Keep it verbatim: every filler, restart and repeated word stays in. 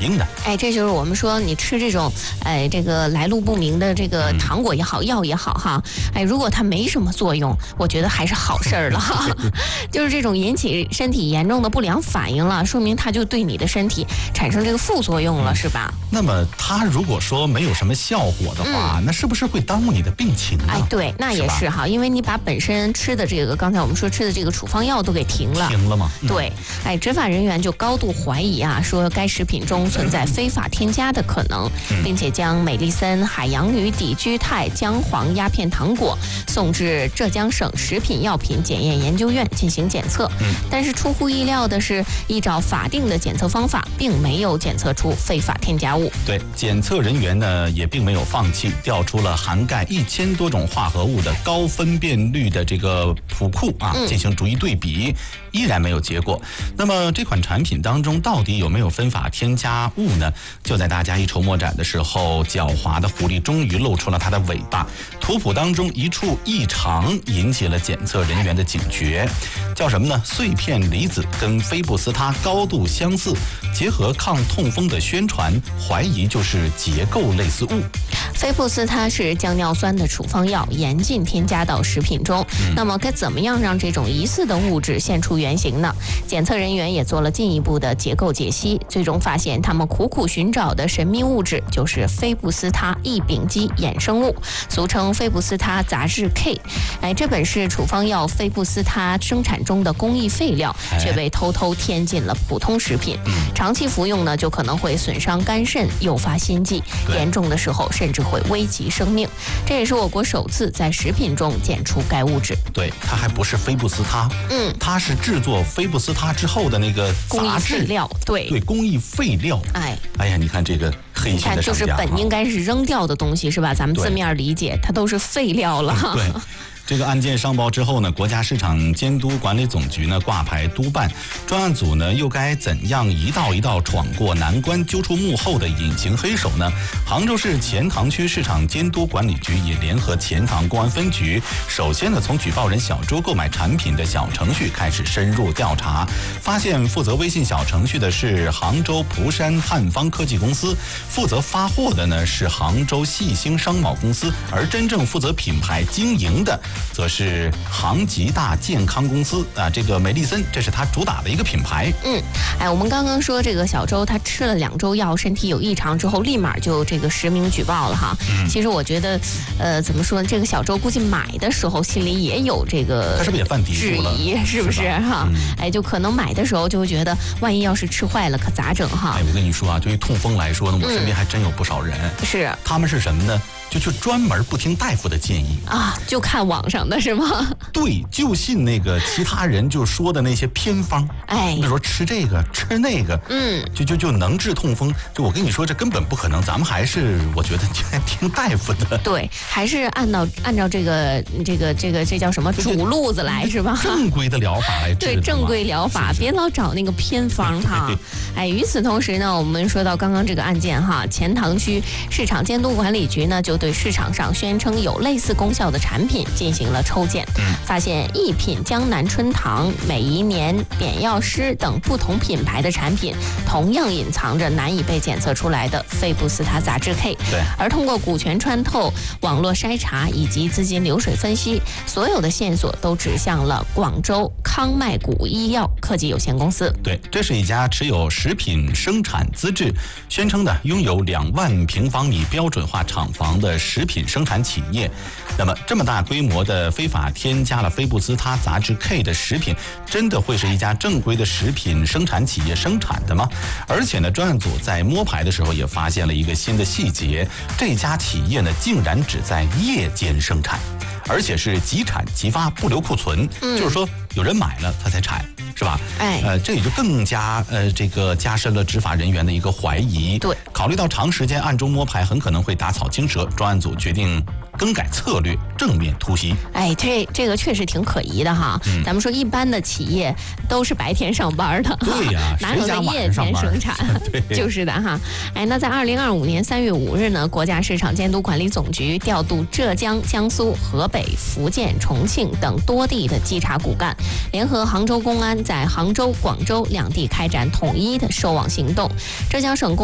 应的。 哎，这就是我们说你吃这种哎这个来路不明的这个糖果也好，药也好哈，哎，如果它没什么作用，我觉得还是好事儿了哈。就是这种引起身体严重的不良反应了，说明它就对你的身体产生这个副作用了，嗯、是吧？ 那么它如果说没有什么效果的话，嗯、那是不是会耽误你的病情呢？ 哎，对，那也是哈，因为你把本身吃的这个，刚才我们说吃的这个处方药都给停了， 停了吗？ 嗯、对，哎，执法人员就高度怀疑啊，说该食品中存在非法添加的可能，嗯、并且将美利森、海洋鱼底居肽姜黄鸦片糖果送至浙江省食品药品检验研究院进行检测。嗯、但是出乎意料的是，依照法定的检测方法，并没有检测出非法添加物。 对，检测人员呢也并没有放弃，调出了涵盖一千多种化合物的高分辨率的这个谱库啊，嗯、进行逐一对比，依然没有结果。那么这款产品当中到底有没有非法添加物呢？就在大家一筹莫展的时候，狡猾的狐狸终于露出了它的尾巴。图谱当中一处异常引起了检测人员的警觉，叫什么呢？碎片离子跟菲布斯他高度相似，结合抗痛风的宣传，怀疑就是结构类似物。 菲布斯它是降尿酸的处方药，严禁添加到食品中。嗯、那么该怎么样让这种疑似的物质现出原形呢？检测人员也做了进一步的结构解析，最终发现他们苦苦寻找的神秘物质就是菲布斯他异丙基衍生物，俗称菲布斯他杂质 K。哎，这本是处方药菲布斯他生产中的工艺废料，却被偷偷添进了普通食品。长期服用呢，就可能会损伤肝肾，诱发心悸，严重的时候甚至会危及生命。这也是我国首次在食品中检出该物质。 对，它还不是菲布斯他，嗯，它是制作菲布斯他之后的那个工艺废料，对对，工艺废料。哎，哎呀，你看这个黑心的商家， 就是本应该是扔掉的东西，是吧？咱们字面理解，它都是废料了。 对。这个案件上报之后呢，国家市场监督管理总局呢挂牌督办，专案组呢又该怎样一道一道闯过难关，揪出幕后的隐形黑手呢？杭州市钱塘区市场监督管理局也联合钱塘公安分局，首先呢从举报人小周购买产品的小程序开始深入调查，发现负责微信小程序的是杭州蒲山汉方科技公司，负责发货的呢是杭州细兴商贸公司，而真正负责品牌经营的则是杭吉大健康公司啊，这个美利森，这是他主打的一个品牌。 嗯，哎，我们刚刚说这个小周他吃了两周药，身体有异常之后，立马就这个实名举报了哈。嗯、其实我觉得，呃，怎么说呢？这个小周估计买的时候心里也有这个， 他是不是也犯嘀咕了？ 质疑是不是哈？嗯、哎，就可能买的时候就会觉得，万一要是吃坏了，可咋整哈？ 哎，我跟你说啊，对于痛风来说呢，我身边还真有不少人， 嗯、是他们是什么呢？就去专门不听大夫的建议啊，就看网上的是吗？ 对，就信那个其他人就说的那些偏方。哎，比如说吃这个吃那个，嗯，就就就能治痛风。就我跟你说，这根本不可能。咱们还是我觉得听大夫的。 对，还是按照按照这个这个这个这叫什么主路子来是吧？ 正规的疗法来治。 对，正规疗法，别老找那个偏方哈。哎，与此同时呢，我们说到刚刚这个案件哈，钱塘区市场监督管理局呢就对市场上宣称有类似功效的产品进行了抽检，嗯、发现益品江南春堂、美宜年、扁药师等不同品牌的产品，同样隐藏着难以被检测出来的菲布斯他杂质 K。 对， 而通过股权穿透、网络筛查以及资金流水分析，所有的线索都指向了广州康麦谷医药科技有限公司。 对，这是一家持有食品生产资质，宣称的拥有两万平方米标准化厂房的食品生产企业。那么这么大规模的非法添加了菲布斯他杂质 K 的食品，真的会是一家正规的食品生产企业生产的吗？而且呢，专案组在摸排的时候也发现了一个新的细节，这家企业呢竟然只在夜间生产，而且是即产即发，不留库存，嗯、就是说有人买了他才产。是吧？哎，呃，这也就更加呃，这个加深了执法人员的一个怀疑。 对， 考虑到长时间暗中摸排很可能会打草惊蛇，专案组决定更改策略，正面突袭。 哎，这这个确实挺可疑的哈。嗯、咱们说一般的企业都是白天上班的， 对呀、啊， 哪有在夜间生产？就是的哈。哎，那在二零二五年三月五日呢，国家市场监督管理总局调度浙江、江苏、河北、福建、重庆等多地的稽查骨干，联合杭州公安在杭州、广州两地开展统一的收网行动。浙江省公